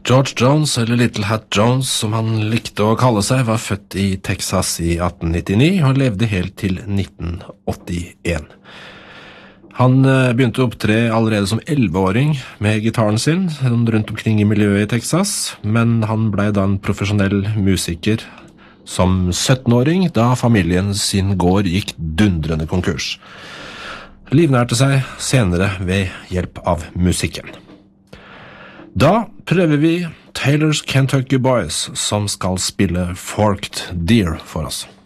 George Jones, eller Little Hat Jones som han likte å kalle seg, var født i Texas i 1899 og levde helt til 1981. Han begynte å opptre allerede som 11-åring med gitaren sin rundt omkring i miljøet i Texas, men han ble da en profesjonell musiker som 17-åring da familien sin gård gikk dundrende konkurs. Livnærte seg senere ved hjelp av musikken. Da prøver vi Taylor's Kentucky Boys, som skal spille Forked Deer for oss.